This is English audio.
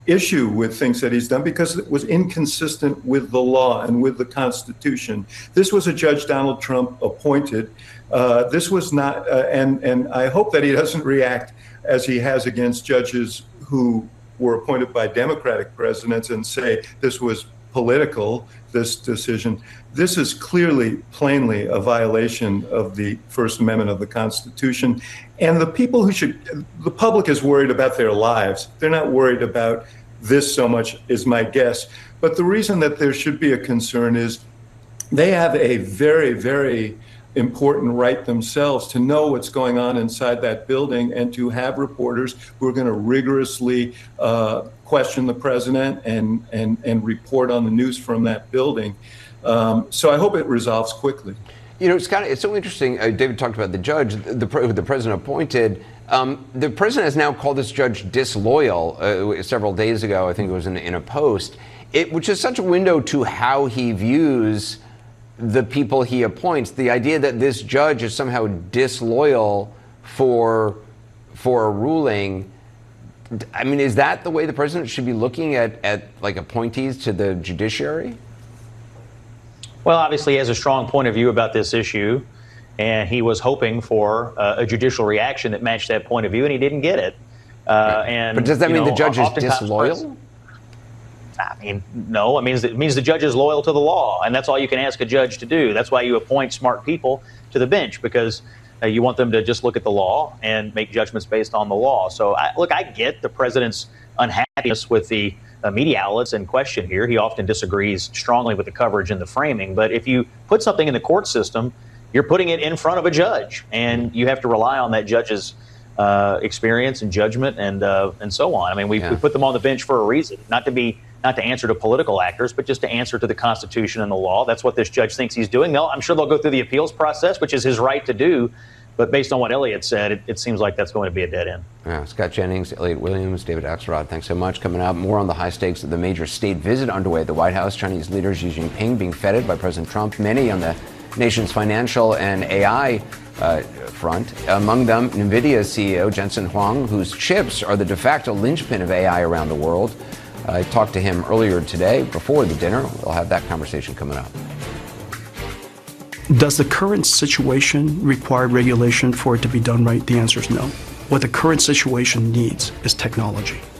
issue with things that he's done because it was inconsistent with the law and with the Constitution. This was a judge Donald Trump appointed. This was not, and I hope that he doesn't react as he has against judges who were appointed by Democratic presidents and say this was political, this decision. This is clearly, plainly a violation of the First Amendment of the Constitution. And the people the public is worried about their lives. They're not worried about this so much, is my guess. But the reason that there should be a concern is they have a very, very important right themselves to know what's going on inside that building and to have reporters who are going to rigorously question the president and report on the news from that building. So I hope it resolves quickly. You know, it's so interesting. David talked about the judge, the president appointed. The president has now called this judge disloyal several days ago. I think it was in a post, which is such a window to how he views the people he appoints. The idea that this judge is somehow disloyal for a ruling. I mean, is that the way the president should be looking at like appointees to the judiciary? Well, obviously, he has a strong point of view about this issue, and he was hoping for a judicial reaction that matched that point of view, and he didn't get it. But does that mean the judge is disloyal? I mean, no. It means the judge is loyal to the law, and that's all you can ask a judge to do. That's why you appoint smart people to the bench, because you want them to just look at the law and make judgments based on the law. So, I get the president's unhappiness with the media outlets in question here. He often disagrees strongly with the coverage and the framing. But if you put something in the court system, you're putting it in front of a judge, and you have to rely on that judge's experience and judgment and so on. I mean, we put them on the bench for a reason, not to answer to political actors, but just to answer to the Constitution and the law. That's what this judge thinks he's doing. I'm sure they'll go through the appeals process, which is his right to do. But based on what Elliott said, it seems like that's going to be a dead end. Yeah, Scott Jennings, Elliott Williams, David Axelrod, thanks so much. Coming up, more on the high stakes of the major state visit underway at the White House. Chinese leader Xi Jinping being feted by President Trump. Many on the nation's financial and AI front. Among them, NVIDIA CEO Jensen Huang, whose chips are the de facto linchpin of AI around the world. I talked to him earlier today before the dinner. We'll have that conversation coming up. Does the current situation require regulation for it to be done right? The answer is no. What the current situation needs is technology.